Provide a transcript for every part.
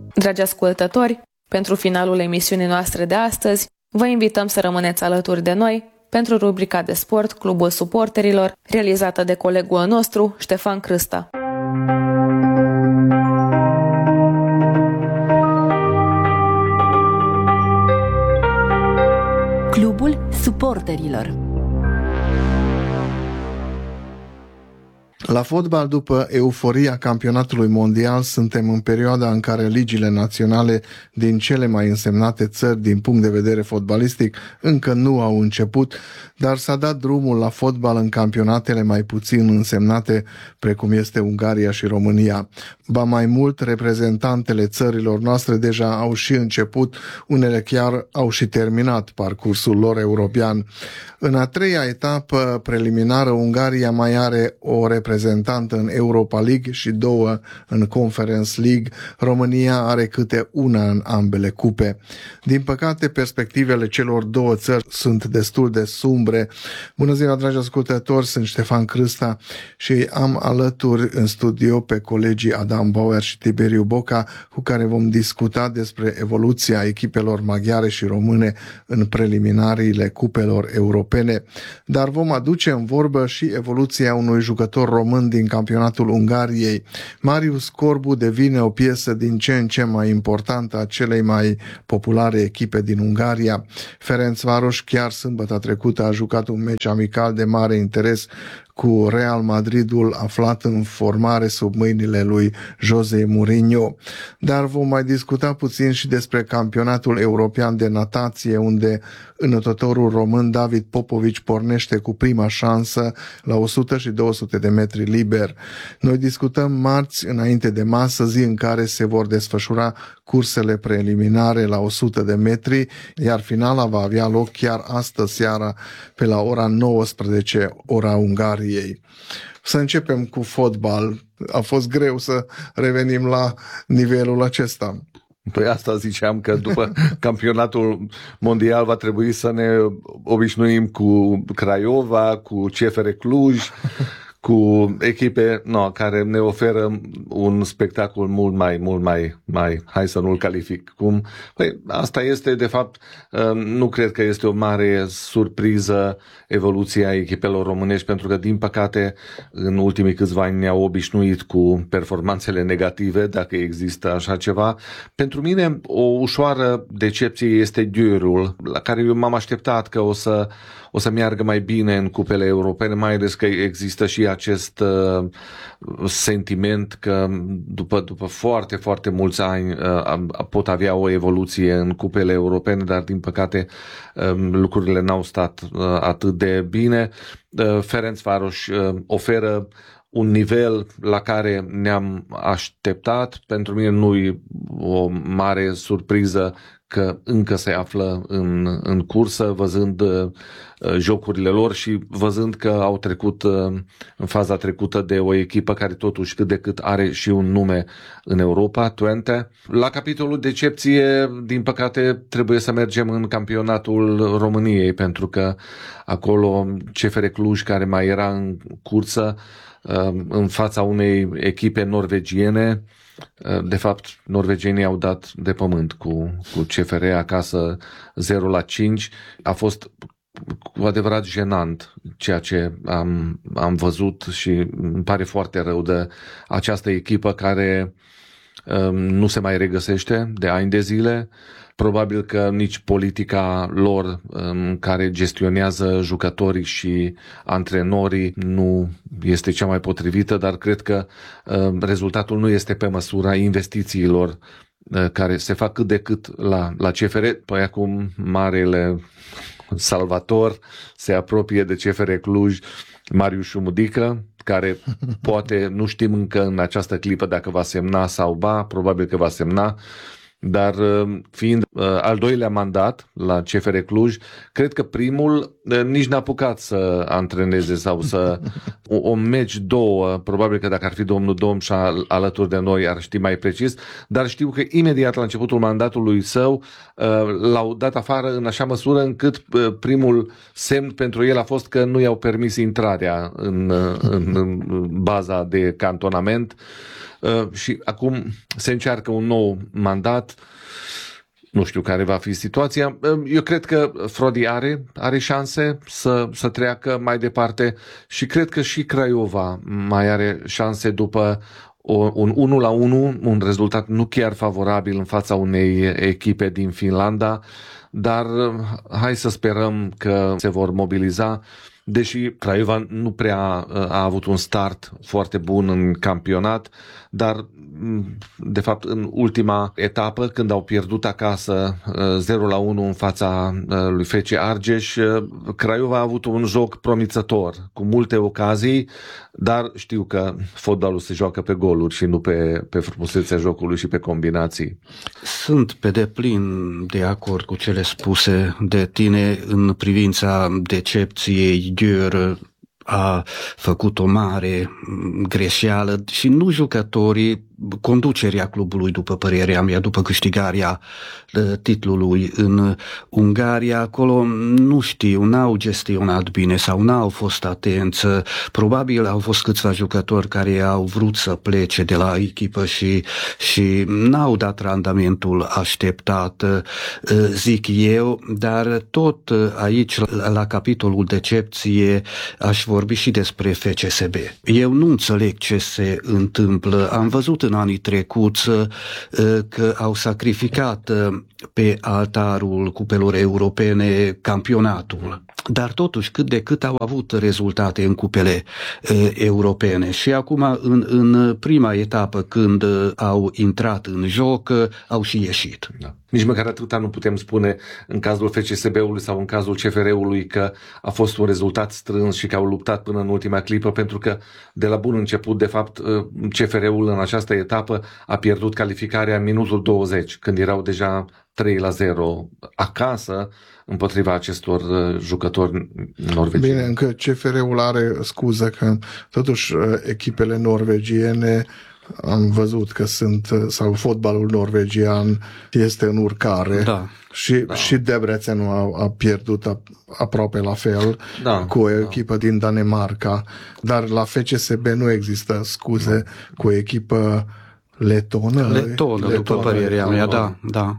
Dragi ascultători, pentru finalul emisiunii noastre de astăzi, vă invităm să rămâneți alături de noi pentru rubrica de sport Clubul Suporterilor, realizată de colegul nostru, Ștefan Crâsta. Clubul Suporterilor. La fotbal, după euforia campionatului mondial, suntem în perioada în care ligile naționale din cele mai însemnate țări din punct de vedere fotbalistic încă nu au început, dar s-a dat drumul la fotbal în campionatele mai puțin însemnate, precum este Ungaria și România. Ba mai mult, reprezentantele țărilor noastre deja au și început, unele chiar au și terminat parcursul lor european. În a treia etapă preliminară, Ungaria mai are o reprezentantă în Europa League și două în Conference League. România are câte una în ambele cupe. Din păcate, perspectivele celor două țări sunt destul de sumbre. Bună ziua, dragi ascultători, sunt Ștefan Crâsta și am alături în studio pe colegii Adam Bauer și Tiberiu Boca, cu care vom discuta despre evoluția echipelor maghiare și române în preliminariile cupelor europene. Dar vom aduce în vorbă și evoluția unui jucător român din campionatul Ungariei. Marius Corbu devine o piesă din ce în ce mai importantă a celei mai populare echipe din Ungaria. Ferencvaros chiar sâmbătă trecută a jucat un meci amical de mare interes cu Real Madridul, aflat în formare sub mâinile lui José Mourinho. Dar vom mai discuta puțin și despre campionatul european de natație, unde înotătorul român David Popovici pornește cu prima șansă la 100 și 200 de metri liber. Noi discutăm marți, înainte de masă, zi în care se vor desfășura cursele preliminare la 100 de metri, iar finala va avea loc chiar astă seara pe la ora 19, ora Ungariei. Să începem cu fotbal. A fost greu să revenim la nivelul acesta. Păi asta ziceam, că după campionatul mondial va trebui să ne obișnuim cu Craiova, cu CFR Cluj, cu echipe care ne oferă un spectacol mult mai, hai să nu-l calific cum. Păi asta este, de fapt, nu cred că este o mare surpriză evoluția echipelor românești, pentru că, din păcate, în ultimii câțiva ani ne-au obișnuit cu performanțele negative, dacă există așa ceva. Pentru mine, o ușoară decepție este Győrul, la care eu m-am așteptat că o să meargă mai bine în cupele europene, mai ales că există și acest sentiment că după foarte, foarte mulți ani pot avea o evoluție în cupele europene, dar din păcate lucrurile n-au stat atât de bine. Ferencvaros oferă un nivel la care ne-am așteptat. Pentru mine nu-i o mare surpriză că încă se află în cursă, văzând jocurile lor și văzând că au trecut în faza trecută de o echipă care totuși cât de cât are și un nume în Europa, Twente. La capitolul decepție, din păcate, trebuie să mergem în campionatul României, pentru că acolo CFR Cluj, care mai era în cursă, în fața unei echipe norvegiene. De fapt, norvegienii au dat de pământ cu CFR acasă 0-5. A fost cu adevărat jenant ceea ce am văzut și îmi pare foarte rău de această echipă care nu se mai regăsește de ani de zile. Probabil că nici politica lor care gestionează jucătorii și antrenorii nu este cea mai potrivită, dar cred că rezultatul nu este pe măsura investițiilor care se fac cât de cât la CFR. Păi acum marele salvator se apropie de CFR Cluj, Marius Șumudică, care poate, nu știm încă în această clipă dacă va semna sau probabil că va semna, dar fiind al doilea mandat la CFR Cluj, cred că primul nici n-a apucat să antreneze sau să o meci două, probabil că dacă ar fi domnul Domșa alături de noi ar ști mai precis, dar știu că imediat la începutul mandatului său l-au dat afară în așa măsură încât primul semn pentru el a fost că nu i-au permis intrarea în baza de cantonament. și acum se încearcă un nou mandat. Nu știu care va fi situația. Eu cred că Frodi are șanse să treacă mai departe și cred că și Craiova mai are șanse după un 1-1, un rezultat nu chiar favorabil în fața unei echipe din Finlanda, dar hai să sperăm că se vor mobiliza, deși Craiova nu prea a avut un start foarte bun în campionat, dar de fapt în ultima etapă, când au pierdut acasă 0-1 în fața lui FC Argeș, Craiova a avut un joc promițător, cu multe ocazii, dar știu că fotbalul se joacă pe goluri și nu pe frumusețea jocului și pe combinații. Sunt pe deplin de acord cu cele spuse de tine în privința decepției. Gheorghe a făcut o mare greșeală și nu jucătorii, conducerea clubului, după părerea mea, după câștigarea titlului în Ungaria. Acolo nu știu, n-au gestionat bine sau n-au fost atenți. Probabil au fost câțiva jucători care au vrut să plece de la echipă și n-au dat randamentul așteptat, zic eu, dar tot aici, la capitolul decepție, aș vorbi și despre FCSB. Eu nu înțeleg ce se întâmplă. Am văzut în anii trecuți că au sacrificat pe altarul cupelor europene campionatul. Dar totuși cât de cât au avut rezultate în cupele europene și acum în prima etapă când au intrat în joc au și ieșit. Da. Nici măcar atâta nu putem spune în cazul FCSB-ului sau în cazul CFR-ului că a fost un rezultat strâns și că au luptat până în ultima clipă, pentru că de la bun început, de fapt, CFR-ul în această etapă a pierdut calificarea în minutul 20, când erau deja 3-0 acasă împotriva acestor jucători norvegieni. Bine, încă CFR-ul are scuză că totuși echipele norvegiene am văzut că sau fotbalul norvegian este în urcare. Da. Și Debrecen a pierdut aproape la fel cu o echipă din Danemarca, dar la FCSB nu există scuze cu o echipă letonă, după părerea mea, da.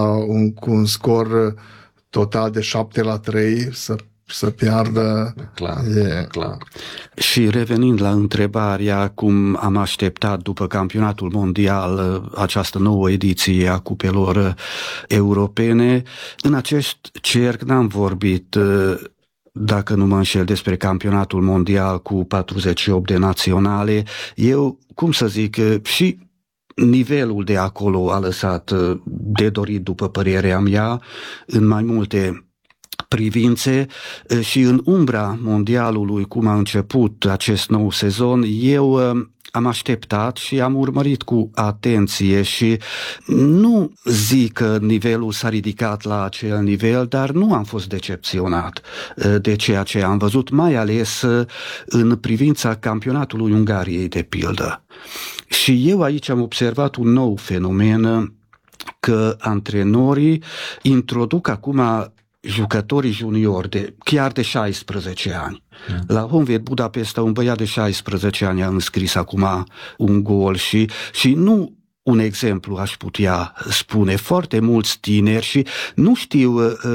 Cu un scor total de 7-3 să piardă. Clar. Și revenind la întrebarea cum am așteptat după campionatul mondial această nouă ediție a cupelor europene, în acest cerc n-am vorbit, dacă nu mă înșel, despre campionatul mondial cu 48 de naționale. Eu, cum să zic, și nivelul de acolo a lăsat de dorit, după părerea mea, în mai multe privințe și în umbra mondialului, cum a început acest nou sezon, eu am așteptat și am urmărit cu atenție și nu zic că nivelul s-a ridicat la acel nivel, dar nu am fost decepționat de ceea ce am văzut, mai ales în privința campionatului Ungariei, de pildă. Și eu aici am observat un nou fenomen, că antrenorii introduc acum jucătorii juniori chiar de 16 ani. La Honvéd Budapesta un băiat de 16 ani a înscris acum un gol și nu un exemplu aș putea spune. Foarte mulți tineri și nu știu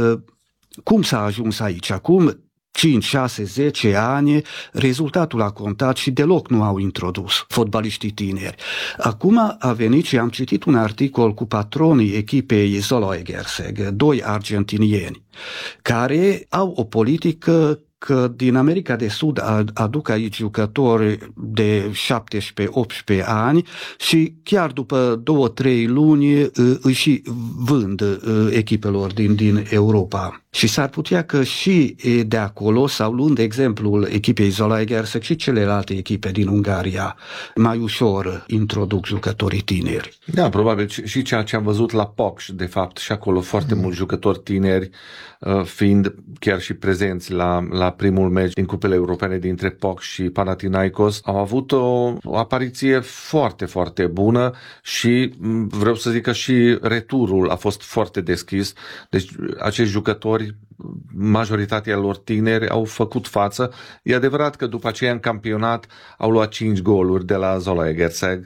cum s-a ajuns aici. Acum 5, 6, 10 ani, rezultatul a contat și deloc nu au introdus fotbaliștii tineri. Acum a venit și am citit un articol cu patronii echipei Zalaegerszeg, 2 argentinieni, care au o politică că din America de Sud aduc aici jucători de 17-18 ani și chiar după 2-3 luni îi și vând echipelor din Europa. Și s-ar putea că și de acolo, sau luând exemplul echipei Zalaegerszeg și celelalte echipe din Ungaria, mai ușor introduc jucătorii tineri. Da, probabil și ceea ce am văzut la Paks, de fapt, și acolo foarte mulți jucători tineri, fiind chiar și prezenți la primul meci din cupele europene dintre Paks și Panathinaikos, au avut o apariție foarte, foarte bună și vreau să zic că și returul a fost foarte deschis. Deci acești jucători, majoritatea lor tineri, au făcut față. E adevărat că după aceea în campionat au luat 5 goluri de la Zalaegerszeg,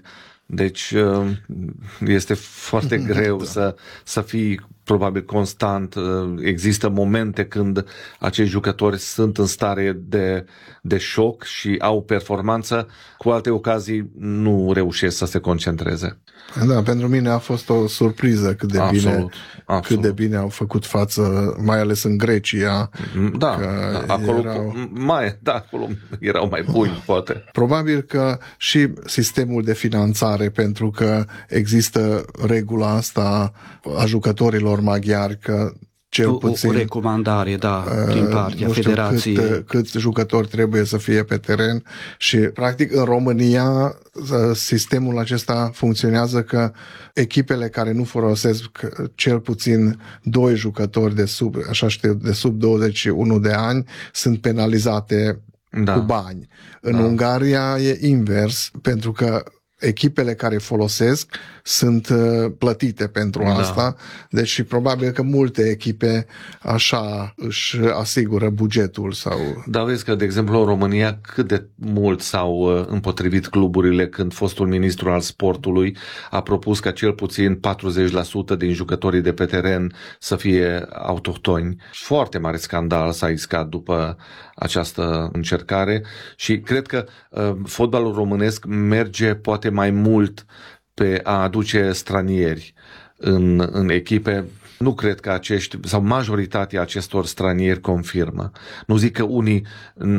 Deci este foarte greu să fii probabil constant. Există momente când acești jucători sunt în stare de șoc și au performanță, cu alte ocazii nu reușesc să se concentreze. Da, pentru mine a fost o surpriză cât de bine au făcut față, mai ales în Grecia. Acolo erau mai buni, poate. Probabil că și sistemul de finanțare, pentru că există regula asta a jucătorilor maghiari că cel puțin o recomandare, din partea federației. Cât jucători trebuie să fie pe teren și, practic, în România sistemul acesta funcționează că echipele care nu folosesc cel puțin 2 jucători de sub 21 de ani sunt penalizate cu bani. În Ungaria e invers, pentru că echipele care folosesc sunt plătite pentru asta, deci probabil că multe echipe așa își asigură bugetul. Dar vezi că, de exemplu, în România cât de mult s-au împotrivit cluburile când fostul ministru al sportului a propus ca cel puțin 40% din jucătorii de pe teren să fie autohtoni. Foarte mare scandal s-a iscat după această încercare și cred că fotbalul românesc merge poate mai mult pe a aduce stranieri în echipe. Nu cred că majoritatea acestor stranieri confirmă. Nu zic că unii